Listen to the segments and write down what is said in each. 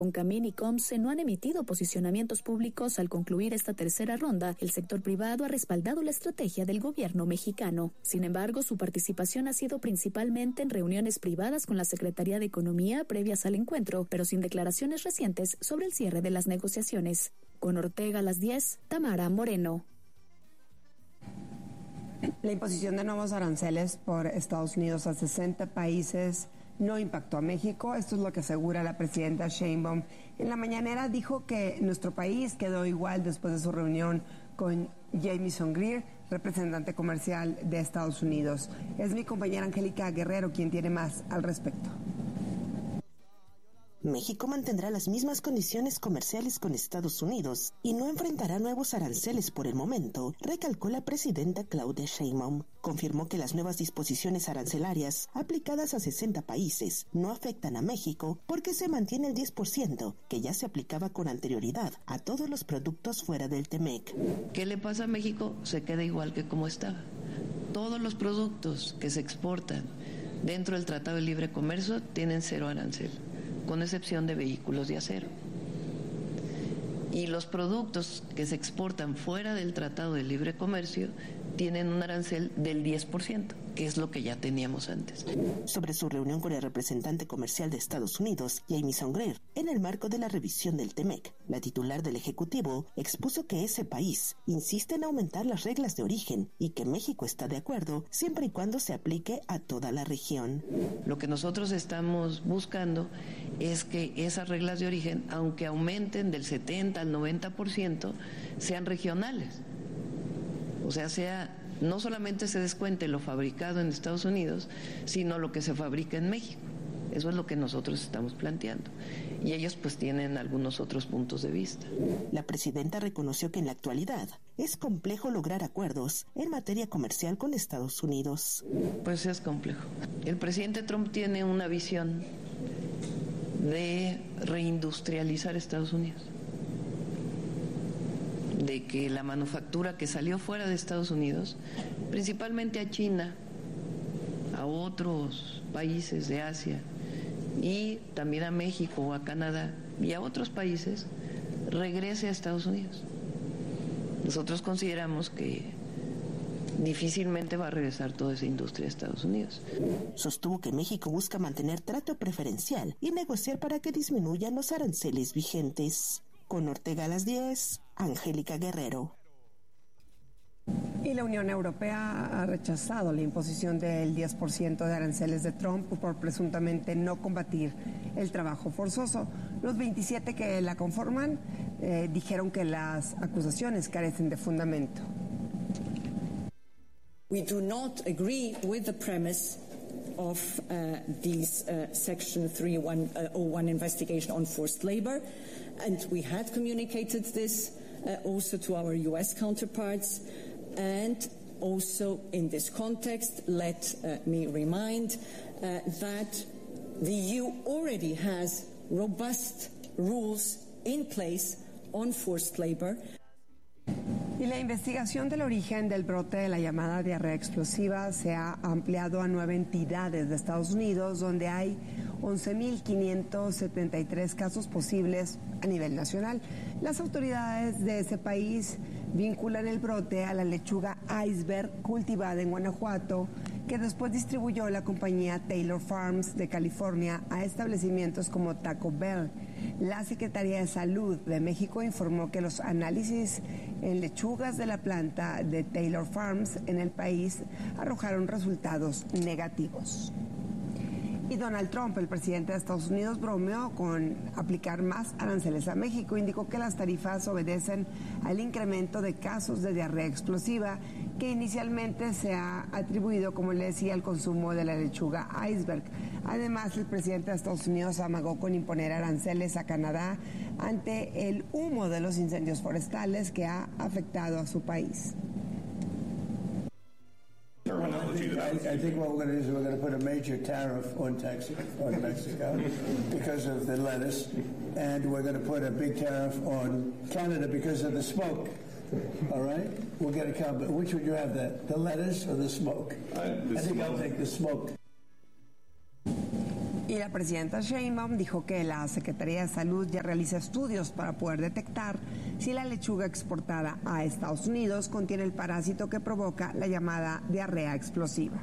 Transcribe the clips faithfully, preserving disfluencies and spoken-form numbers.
Concamín y Comce no han emitido posicionamientos públicos al concluir esta tercera ronda. El sector privado ha respaldado la estrategia del gobierno mexicano. Sin embargo, su participación ha sido principalmente en reuniones privadas con la Secretaría de Economía previas al encuentro, pero sin declaraciones recientes sobre el cierre de las negociaciones. Con Ortega a las diez, Tamara Moreno. La imposición de nuevos aranceles por Estados Unidos a sesenta países no impactó a México. Esto es lo que asegura la presidenta Sheinbaum. En la mañanera dijo que nuestro país quedó igual después de su reunión con Jamieson Greer, representante comercial de Estados Unidos. Es mi compañera Angélica Guerrero quien tiene más al respecto. México mantendrá las mismas condiciones comerciales con Estados Unidos y no enfrentará nuevos aranceles por el momento, recalcó la presidenta Claudia Sheinbaum. Confirmó que las nuevas disposiciones arancelarias aplicadas a sesenta países no afectan a México porque se mantiene el diez por ciento que ya se aplicaba con anterioridad a todos los productos fuera del T M E C. ¿Qué le pasa a México? Se queda igual que como estaba. Todos los productos que se exportan dentro del Tratado de Libre Comercio tienen cero arancel, con excepción de vehículos de acero. Y los productos que se exportan fuera del Tratado de Libre Comercio tienen un arancel del diez por ciento, que es lo que ya teníamos antes. Sobre su reunión con el representante comercial de Estados Unidos, Jamieson Greer, en el marco de la revisión del T M E C, la titular del Ejecutivo expuso que ese país insiste en aumentar las reglas de origen y que México está de acuerdo siempre y cuando se aplique a toda la región. Lo que nosotros estamos buscando es que esas reglas de origen, aunque aumenten del setenta al noventa por ciento, sean regionales. O sea, sea no solamente se descuente lo fabricado en Estados Unidos, sino lo que se fabrica en México. Eso es lo que nosotros estamos planteando. Y ellos pues tienen algunos otros puntos de vista. La presidenta reconoció que en la actualidad es complejo lograr acuerdos en materia comercial con Estados Unidos. Pues es complejo. El presidente Trump tiene una visión de reindustrializar Estados Unidos, de que la manufactura que salió fuera de Estados Unidos, principalmente a China, a otros países de Asia y también a México, a Canadá y a otros países, regrese a Estados Unidos. Nosotros consideramos que difícilmente va a regresar toda esa industria a Estados Unidos. Sostuvo que México busca mantener trato preferencial y negociar para que disminuyan los aranceles vigentes. Con Ortega a las diez, Angélica Guerrero. Y la Unión Europea ha rechazado la imposición del diez por ciento de aranceles de Trump por presuntamente no combatir el trabajo forzoso. Los veintisiete que la conforman eh, dijeron que las acusaciones carecen de fundamento. We do not agree with the premise of uh, this uh, Section three oh one investigation on forced labor, and we had communicated this uh, also to our U S counterparts. And also in this context, let uh, me remind uh, that the E U already has robust rules in place on forced labor. Y la investigación del origen del brote de la llamada diarrea explosiva se ha ampliado a nueve entidades de Estados Unidos, donde hay once mil quinientos setenta y tres casos posibles a nivel nacional. Las autoridades de ese país vinculan el brote a la lechuga iceberg cultivada en Guanajuato, que después distribuyó la compañía Taylor Farms de California a establecimientos como Taco Bell. La Secretaría de Salud de México informó que los análisis en lechugas de la planta de Taylor Farms en el país arrojaron resultados negativos. Y Donald Trump, el presidente de Estados Unidos, bromeó con aplicar más aranceles a México. Indicó que las tarifas obedecen al incremento de casos de diarrea explosiva que inicialmente se ha atribuido, como le decía, al consumo de la lechuga iceberg. Además, el presidente de Estados Unidos amagó con imponer aranceles a Canadá ante el humo de los incendios forestales que ha afectado a su país. I think, I, I think what we're going to do is we're going to put a major tariff on, Texas, on Mexico because of the lettuce, and we're going to put a big tariff on Canada because of the smoke. All right? We'll get a combo. Which would you have, that? The lettuce or the smoke? Uh, the I think smoke. I'll take the smoke. Y la presidenta Sheinbaum dijo que la Secretaría de Salud ya realiza estudios para poder detectar si la lechuga exportada a Estados Unidos contiene el parásito que provoca la llamada diarrea explosiva.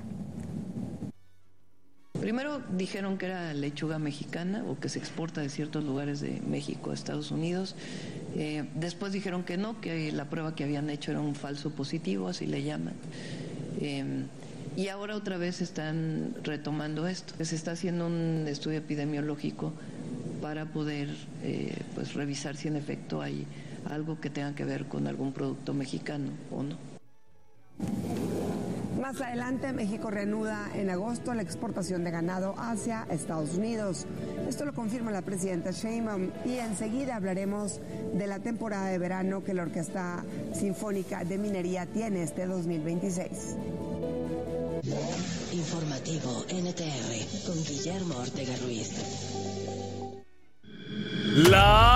Primero dijeron que era lechuga mexicana o que se exporta de ciertos lugares de México a Estados Unidos. Eh, después dijeron que no, que la prueba que habían hecho era un falso positivo, así le llaman. Eh, y ahora otra vez están retomando esto. Se está haciendo un estudio epidemiológico para poder eh, pues revisar si en efecto hay algo que tenga que ver con algún producto mexicano o no. Más adelante, México reanuda en agosto la exportación de ganado hacia Estados Unidos. Esto lo confirma la presidenta Sheinbaum y enseguida hablaremos de la temporada de verano que la Orquesta Sinfónica de Minería tiene este dos mil veintiséis. Informativo N T R con Guillermo Ortega Ruiz. La